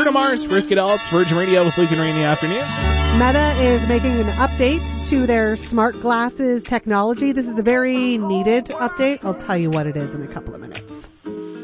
Bruno Mars, Risk Adults, Virgin Radio with Luke and Ray in the afternoon. Meta is making an update to their smart glasses technology. This is a very needed update. I'll tell you what it is in a couple of minutes.